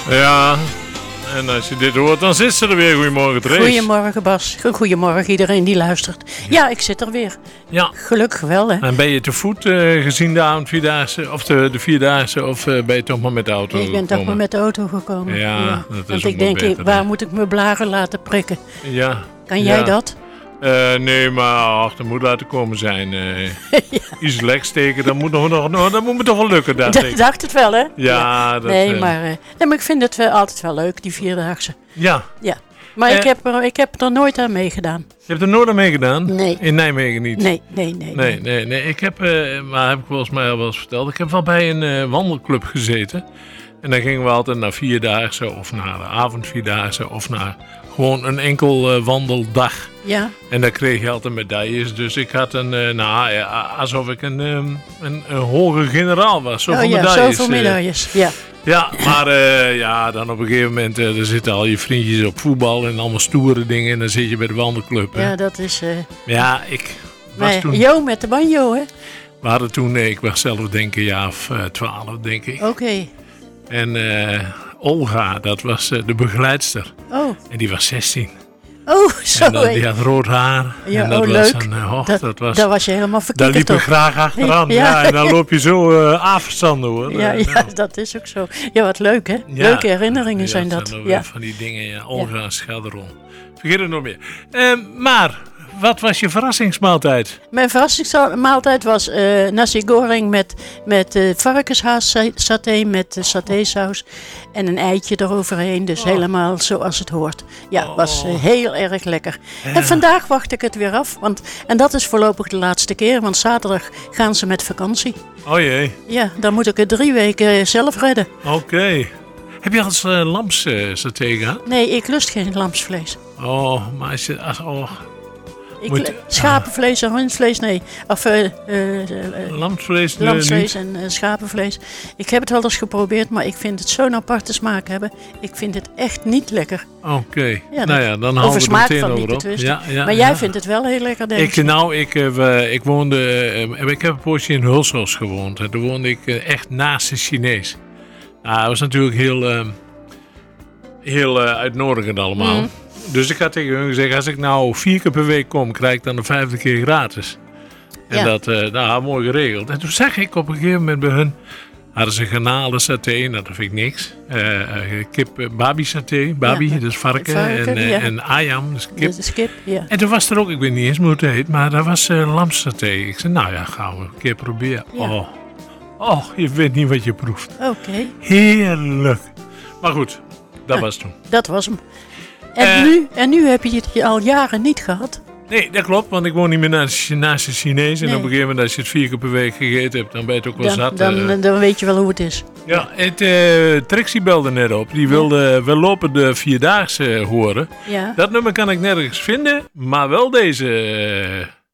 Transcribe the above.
Ja, en als je dit hoort, dan zit ze er weer. Goedemorgen, Trace. Goedemorgen, Bas. Goedemorgen iedereen die luistert. Ja, ik zit er weer. Ja. Gelukkig wel, hè. En ben je te voet gezien de avondvierdaagse, of de vierdaagse, of ben je toch maar met de auto gekomen? Ik ben toch maar met de auto gekomen. Ja, dat is want ook ik denk, beter, waar moet ik mijn blaren laten prikken? Ja. Kan jij dat? Nee, maar dat moet laten komen zijn. Iets lek steken, dat moet me toch wel lukken. Ik dacht het wel, hè? Ja, dat... Nee, maar ik vind het altijd wel leuk, die vierdaagse. Ja. Ja. Maar ik heb er nooit aan meegedaan. Je hebt er nooit aan meegedaan? Nee. In Nijmegen niet? Nee. Ik heb, maar heb ik volgens mij al wel eens verteld, ik heb wel bij een wandelclub gezeten. En dan gingen we altijd naar vierdaagse of naar de avondvierdaagse of naar gewoon een enkel wandeldag. Ja. En dan kreeg je altijd medailles. Dus ik had alsof ik een hoge generaal was. Zoveel medailles. Zoveel medailles, ja. Ja, maar dan op een gegeven moment er zitten al je vriendjes op voetbal en allemaal stoere dingen. En dan zit je bij de wandelclub. Hè? Ja, dat is... Ja, ik was toen... Jo met de banjo, hè? We hadden toen, ik was zelf denk ik 12, denk ik. Oké. En Olga, dat was de begeleidster. Oh. En die was 16. Oh, zo. En die had rood haar. Ja, en dat was leuk. Daar was je helemaal verkeerd. Daar liep ik graag achteraan. Ja. En dan loop je zo afstanden, hoor. Ja, dat is ook zo. Ja, wat leuk, hè? Ja. Leuke herinneringen zijn dat. Zijn weer van die dingen, ja. Olga en Schelderon. Vergeet het nog meer. Maar... Wat was je verrassingsmaaltijd? Mijn verrassingsmaaltijd was nasi goreng met varkenshaas-saté met satésaus en een eitje eroverheen. Dus helemaal zoals het hoort. Ja, was heel erg lekker. En vandaag wacht ik het weer af. En dat is voorlopig de laatste keer, want zaterdag gaan ze met vakantie. Oh jee. Ja, dan moet ik het 3 weken zelf redden. Oké. Heb je al eens lamssaté gehad? Nee, ik lust geen lamsvlees. Oh, maar als je... Schapenvlees en rundvlees, nee. Of lamsvlees en schapenvlees. Ik heb het wel eens geprobeerd, maar ik vind het zo'n aparte smaak hebben. Ik vind het echt niet lekker. Oké. Ja, dan houden we het meteen over op. Maar jij vindt het wel heel lekker, denk ik. Ik woonde... ik heb een poosje in Hulshorst gewoond. En toen woonde ik echt naast de Chinees. Nou, dat was natuurlijk heel uitnodigend allemaal. Mm. Dus ik had tegen hun gezegd, als ik nou 4 keer per week kom, krijg ik dan de 5e keer gratis. En dat, mooi geregeld. En toen zag ik op een gegeven moment bij hun, hadden ze garnalen saté, dat vind ik niks. Kip, babi saté, dat is varken. En ayam, dat is kip. Dat is kip, ja. En toen was er ook, ik weet niet eens hoe het heet, maar dat was lamsaté. Ik zei, nou ja, gaan we een keer proberen. Ja. Oh, je weet niet wat je proeft. Oké. Heerlijk. Maar goed, dat was toen. Dat was hem. En nu heb je het al jaren niet gehad? Nee, dat klopt, want ik woon niet meer naast de Chinees. En op een gegeven moment, als je het 4 keer per week gegeten hebt, dan ben je het ook wel zat. Dan weet je wel hoe het is. Ja, Trixie belde net op. Die wilde wel lopen de Vierdaagse horen. Ja. Dat nummer kan ik nergens vinden, maar wel deze...